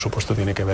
supuesto tiene que ver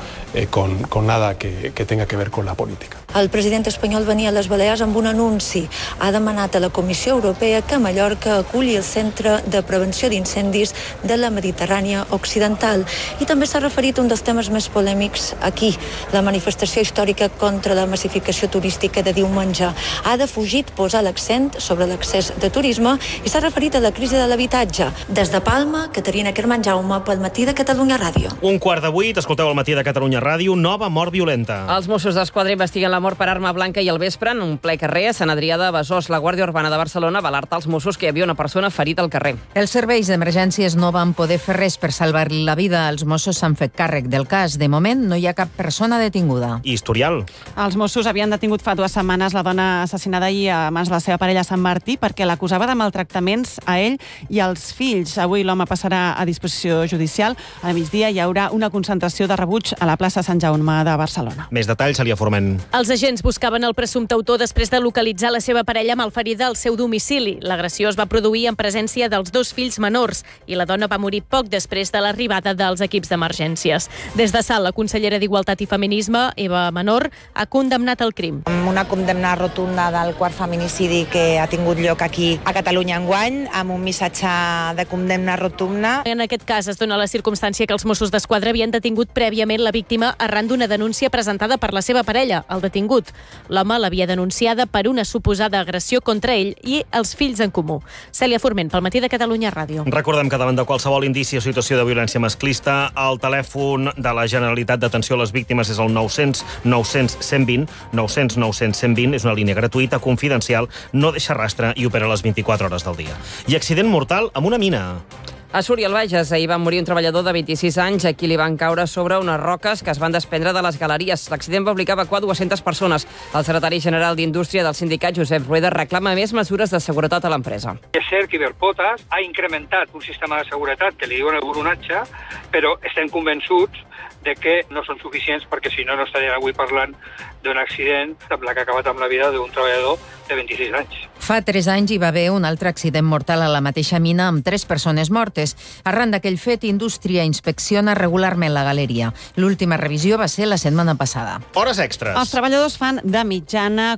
con nada que tenga que ver con la política. El president espanyol venia a les Balears amb un anunci. Ha demanat a la Comissió Europea que Mallorca aculli el Centre de Prevenció d'Incendis de la Mediterrània Occidental. I també s'ha referit a un dels temes més polèmics aquí, la manifestació històrica contra la massificació turística de diumenge. Ha defugit posar l'accent sobre l'accés de turisme i s'ha referit a la crisi de l'habitatge. Des de Palma, Caterina Kerman Jaume, pel Matí de Catalunya Ràdio. 7:15, escolteu el Matí de Catalunya Ràdio, nova mort violenta. Els Mossos d'Esquadra investiguen la mort per arma blanca i al vespre en un ple carrer a Sant Adrià de Besòs. La Guàrdia Urbana de Barcelona va alertar als Mossos que hi havia una persona ferida al carrer. Els serveis d'emergències no van poder fer res per salvar-li la vida. Els Mossos s'han fet càrrec del cas. De moment no hi ha cap persona detinguda. Historial. Els Mossos havien detingut fa 2 setmanes la dona assassinada ahir a mans de la seva parella a Sant Martí perquè l'acusava de maltractaments a ell i als fills. Avui l'home passarà a disposició judicial. A migdia hi haurà una concentració de rebuig a la plaça Sant Jaume de Barcelona. Més detalls, Celia Forment. Els agents buscaven el presumpte autor després de localitzar la seva parella malferida al seu domicili. L'agressió es va produir en presència dels 2 fills menors i la dona va morir poc després de l'arribada dels equips d'emergències. Des de Salt, la consellera d'Igualtat i Feminisme, Eva Menor, ha condemnat el crim. Amb una condemna rotunda del quart feminicidi que ha tingut lloc aquí a Catalunya enguany, amb un missatge de condemna rotunda. En aquest cas es dona la circumstància que els Mossos d'Esquadra havien detingut prèviament la víctima arran d'una denúncia presentada per la seva parella, el detingut. L'home l'havia denunciada per una suposada agressió contra ell i els fills en comú. Cèlia Forment, pel Matí de Catalunya Ràdio. Recordem que davant de qualsevol indici o situació de violència masclista, el telèfon de la Generalitat d'atenció a les víctimes és el 900 900 120. 900 900 120 és una línia gratuïta, confidencial, no deixa rastre i opera les 24 hores del dia. I accident mortal amb una mina. A Súria, al Bages, ahir va morir un treballador de 26 anys a qui li van caure sobre unes roques que es van desprendre de les galeries. L'accident va obligar a evacuar 200 persones. El secretari general d'Indústria del sindicat, Josep Rueda, reclama més mesures de seguretat a l'empresa. És cert que Iberpotas ha incrementat un sistema de seguretat que li diuen el buronatge, però estem convençuts de que no són suficients perquè si no estarien avui parlant d'un accident amb la que ha acabat amb la vida d'un treballador de 26 anys. Fa 3 anys hi va haver un altre accident mortal a la mateixa mina amb 3 persones mortes. Arran d'aquell fet, Indústria inspecciona regularment la galeria. L'última revisió va ser la setmana passada. Hores extres. Els treballadors fan de mitjana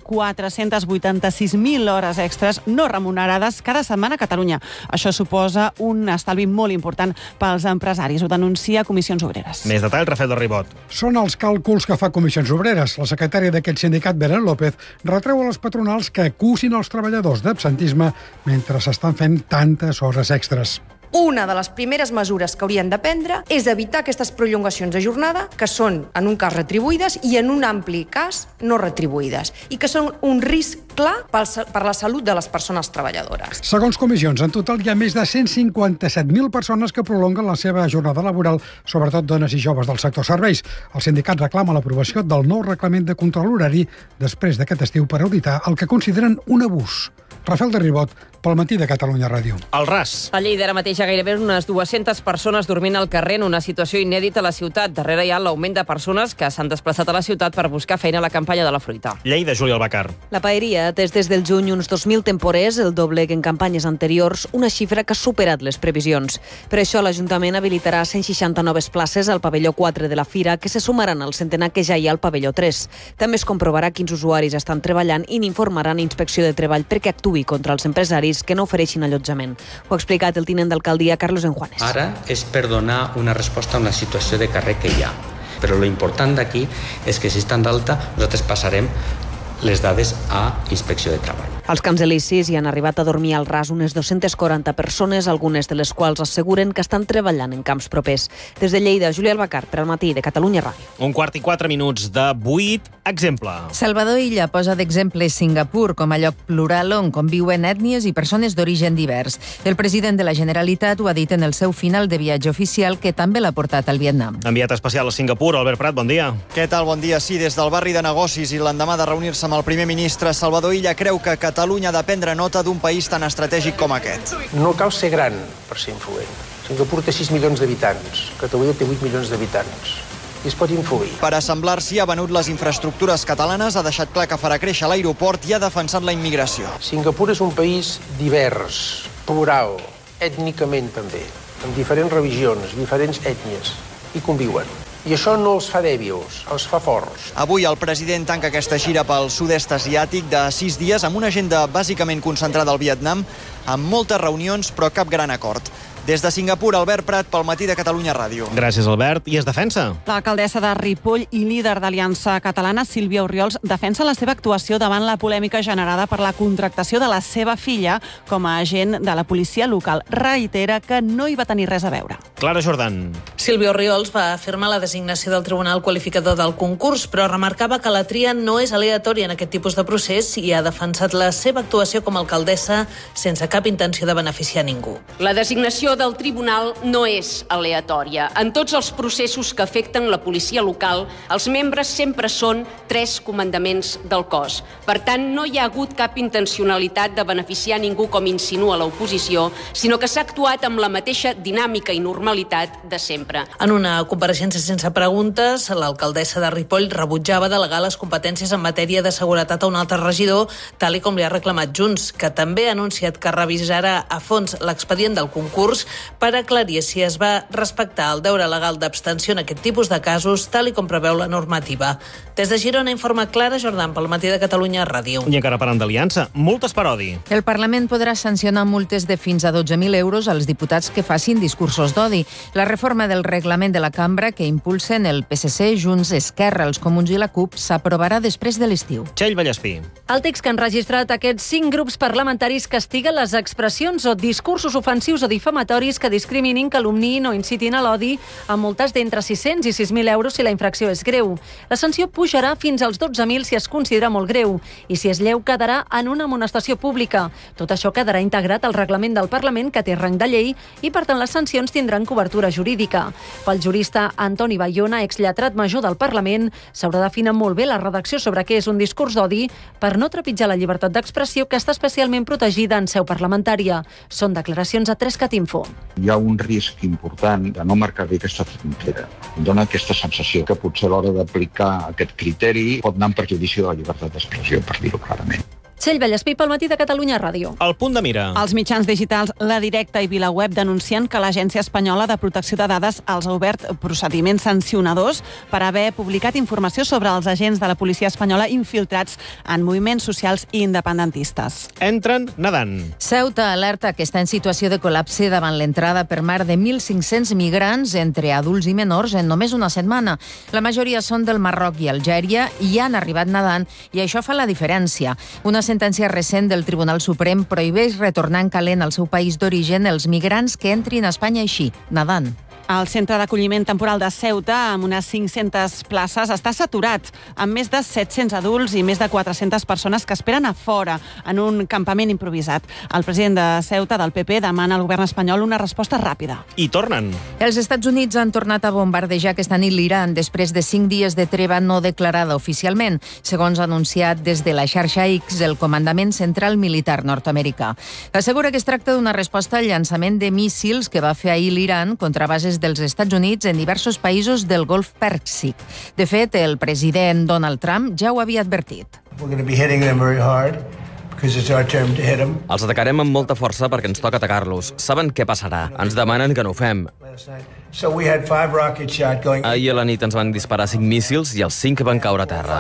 486.000 hores extres no remunerades cada setmana a Catalunya. Això suposa un estalvi molt important pels empresaris. Ho denuncia Comissions Obreres. Més detalls, Rafael de Ribot. Són els càlculs que fa Comissions Obreres. La secretària d'aquest sindicat, Belén López, retreu a les patronals que acusin els treballadors d'absentisme mentre s'estan fent tantes hores extres. Una de les primeres mesures que haurien de prendre és evitar aquestes prolongacions de jornada, que són, en un cas, retribuïdes i en un ampli cas, no retribuïdes, i que són un risc clar per la salut de les persones treballadores. Segons comissions, en total hi ha més de 157.000 persones que prolonguen la seva jornada laboral, sobretot dones i joves del sector serveis. El sindicat reclama l'aprovació del nou reglament de control horari després d'aquest estiu per auditar el que consideren un abús. Rafael de Ribot, pel Matí de Catalunya Ràdio. El RAS. A Lleida ara mateix hi ha gairebé unes 200 persones dormint al carrer en una situació inèdita a la ciutat. Darrere hi ha l'augment de persones que s'han desplaçat a la ciutat per buscar feina a la campanya de la fruita. Lleida, Júlia Albacar. La paeria té des del juny uns 2.000 temporers, el doble que en campanyes anteriors, una xifra que ha superat les previsions. Per això l'Ajuntament habilitarà 160 noves places al pavelló 4 de la Fira, que se sumaran al centenar que ja hi ha al pavelló 3. També es comprovarà quins usuaris estan treballant i n'informaran Inspecció de Treball perquè actuï contra els empresaris que no ofereixin allotjament. Ho ha explicat el tinent d'alcaldia Carlos Enjuanes. Ara és per donar una resposta a una situació de carrer que hi ha. Però lo important d'aquí és que si estan d'alta nosaltres passarem les dades a Inspecció de Treball. Als Camps Elisis hi han arribat a dormir al RAS unes 240 persones, algunes de les quals asseguren que estan treballant en camps propers. Des de Lleida, Júlia Albacar, per al Matí de Catalunya Ràdio. 1:04 de 8. Exemple. Salvador Illa posa d'exemple Singapur com a lloc plural on conviuen ètnies i persones d'origen divers. El president de la Generalitat ho ha dit en el seu final de viatge oficial, que també l'ha portat al Vietnam. Enviat especial a Singapur, Albert Prat, bon dia. Què tal? Bon dia. Sí, des del barri de negocis i l'endemà de reunir-se amb el primer ministre, Salvador Illa creu que Catalunya ha de prendre nota d'un país tan estratègic com aquest. No cal ser gran per ser influent. Singapur té 6 milions d'habitants, Catalunya té 8 milions d'habitants. I es pot influir. Per assemblar-s'hi ha venut les infraestructures catalanes, ha deixat clar que farà créixer l'aeroport i ha defensat la immigració. Singapur és un país divers, plural, ètnicament també, amb diferents religions, diferents ètnies. i conviuen. I això no els fa dèbils, els fa forts. Avui el president tanca aquesta gira pel sud-est asiàtic de 6 dies amb una agenda bàsicament concentrada al Vietnam, amb moltes reunions però cap gran acord. Des de Singapur, Albert Prat, pel Matí de Catalunya Ràdio. Gràcies, Albert. I es defensa. L'alcaldessa de Ripoll i líder d'Aliança Catalana, Sílvia Orriols, defensa la seva actuació davant la polèmica generada per la contractació de la seva filla com a agent de la policia local. Reitera que no hi va tenir res a veure. Clara Jordan. Sílvia Orriols va afirmar la designació del Tribunal Qualificador del concurs, però remarcava que la tria no és aleatòria en aquest tipus de procés i ha defensat la seva actuació com a alcaldessa sense cap intenció de beneficiar ningú. La designació del tribunal no és aleatòria. En tots els processos que afecten la policia local, els membres sempre són 3 comandaments del cos. Per tant, no hi ha hagut cap intencionalitat de beneficiar ningú com insinua l'oposició, sinó que s'ha actuat amb la mateixa dinàmica i normalitat de sempre. En una compareixença sense preguntes, l'alcaldessa de Ripoll rebutjava delegar les competències en matèria de seguretat a un altre regidor, tal com li ha reclamat Junts, que també ha anunciat que revisarà a fons l'expedient del concurs per aclarir si es va respectar el deure legal d'abstenció en aquest tipus de casos, tal com preveu la normativa. Des de Girona informa Clara Jordan pel Matí de Catalunya Ràdio. I encara parlant d'Aliança, multes per odi. El Parlament podrà sancionar multes de fins a 12.000 euros als diputats que facin discursos d'odi. La reforma del reglament de la cambra que impulsen el PSC, Junts, Esquerra, els Comuns i la CUP s'aprovarà després de l'estiu. Txell Vallespí. El text que han registrat aquests 5 grups parlamentaris castiga les expressions o discursos ofensius o difamatoris que discriminin, calumniïn o incitin a l'odi amb multes d'entre 600 i 6.000 euros si la infracció és greu. La sanció pujarà fins als 12.000 si es considera molt greu i si és lleu quedarà en una amonestació pública. Tot això quedarà integrat al reglament del Parlament que té rang de llei i per tant les sancions tindran cobertura jurídica. Pel jurista Antoni Bayona, exlletrat major del Parlament, s'haurà d'afinar molt bé la redacció sobre què és un discurs d'odi per no trepitjar la llibertat d'expressió que està especialment protegida en seu parlamentària. Són declaracions a 3CAT-Info. Hi ha un risc important de no marcar bé aquesta frontera. Dóna aquesta sensació que potser a l'hora d'aplicar aquest criteri pot anar en perjudici de la llibertat d'expressió, per dir-ho clarament. Txell Vallespí pel Matí de Catalunya Ràdio. El punt de mira. Els mitjans digitals La Directa i VilaWeb denuncien que l'Agència Espanyola de Protecció de Dades els ha obert procediments sancionadors per haver publicat informació sobre els agents de la policia espanyola infiltrats en moviments socials i independentistes. Entren nedant. Ceuta alerta que està en situació de col·lapse davant l'entrada per mar de 1.500 migrants entre adults i menors en només una setmana. La majoria són del Marroc i Algèria i han arribat nedant i això fa la diferència. Una sentència recent del Tribunal Suprem prohibeix retornar en calent al seu país d'origen els migrants que entrin a Espanya així, nedant. El centre d'acolliment temporal de Ceuta, amb unes 500 places, està saturat, amb més de 700 adults i més de 400 persones que esperen a fora, en un campament improvisat. El president de Ceuta, del PP, demana al govern espanyol una resposta ràpida. I tornen. Els Estats Units han tornat a bombardejar aquesta nit l'Iran després de 5 dies de treva no declarada oficialment, segons ha anunciat des de la xarxa X el Comandament Central Militar nord-americà. Assegura que es tracta d'una resposta al llançament de míssils que va fer ahir l'Iran contra bases dels Estats Units en diversos països del Golf Pèrsic. De fet, el president Donald Trump ja ho havia advertit. Els atacarem amb molta força perquè ens toca atacar-los. Saben què passarà. Ens demanen que no ho fem. Ahir a la nit ens van disparar 5 míssils i els 5 van caure a terra.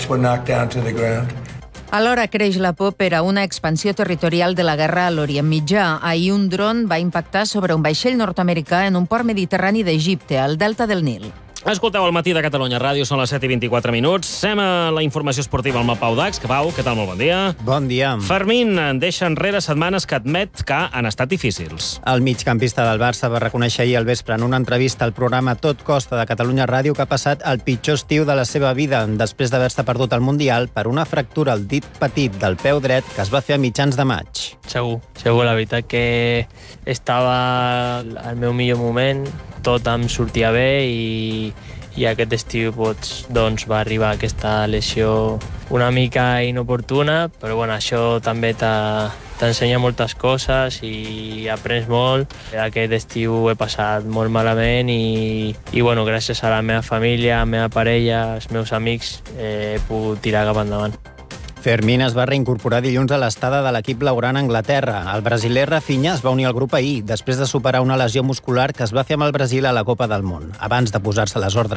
Alhora creix la por per a una expansió territorial de la guerra a l'Orient Mitjà. Ahir un dron va impactar sobre un vaixell nord-americà en un port mediterrani d'Egipte, al delta del Nil. Escolteu el Matí de Catalunya Ràdio, són les 7:24 minuts. Sem a la informació esportiva amb el Pau Dax. Que Pau, què tal? Molt bon dia. Bon dia. Fermín deixa enrere setmanes que admet que han estat difícils. El migcampista del Barça va reconèixer ahir al vespre en una entrevista al programa Tot Costa de Catalunya Ràdio que ha passat el pitjor estiu de la seva vida després d'haver-se perdut el Mundial per una fractura al dit petit del peu dret que es va fer a mitjans de maig. Segur. La veritat que estava al meu millor moment, tot em sortia bé i aquest estiu doncs, va arribar aquesta lesió una mica inoportuna, però bueno, això també t'ensenya moltes coses i aprens molt. Aquest estiu he passat molt malament i bueno, gràcies a la meva família, a la meva parella, als meus amics, he pogut tirar cap endavant. Fermín es va reincorporar dilluns a l'estada de l'equip blaugrana a Anglaterra. El brasiler Rafinha es va unir al grup ahir, després de superar una lesió muscular que es va fer amb el Brasil a la Copa del Món. Abans de posar-se a les ordres